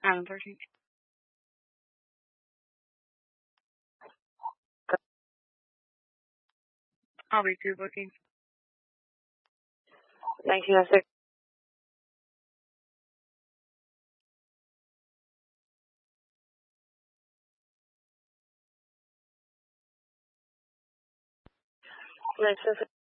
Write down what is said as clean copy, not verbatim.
I'm 13. I'll be pre-booking. Thank you. This is